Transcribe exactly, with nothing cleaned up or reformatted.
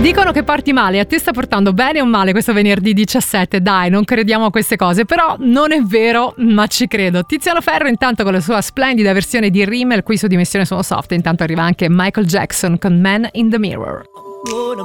Dicono che parti male, a te sta portando bene o male questo venerdì diciassette? Dai, non crediamo a queste cose, però non è vero, ma ci credo. Tiziano Ferro intanto con la sua splendida versione di Rimmel qui su Dimensione Sono Soft, intanto arriva anche Michael Jackson con Man in the Mirror.